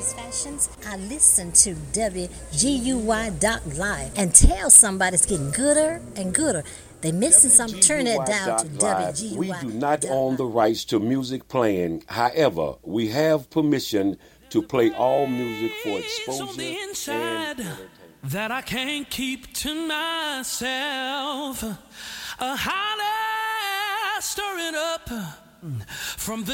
these fashions, I listen to WGUY.live and tell somebody it's getting gooder and gooder. They missing something. Turn that down to WGUY. We do not own the rights to music playing. However, we have permission to play all music for exposure on the inside and entertainment. That I can't keep to myself. A holler stirring up from the